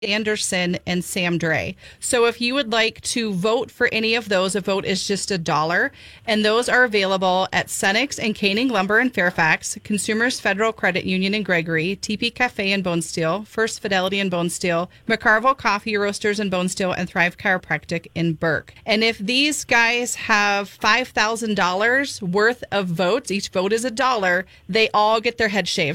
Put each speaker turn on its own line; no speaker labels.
Anderson, and Sam Dre. So if you would like to vote for any of those, a vote is just $1. And those are available at Senex and Caning Lumber in Fairfax, Consumers Federal Credit Union in Gregory, TP Cafe in Bonesteel, First Fidelity in Bonesteel, McCarville Coffee Roasters in Bonesteel, and Thrive Chiropractic in Burke. And if these guys have $5,000 worth of votes, each vote is $1, they all get their head shaved.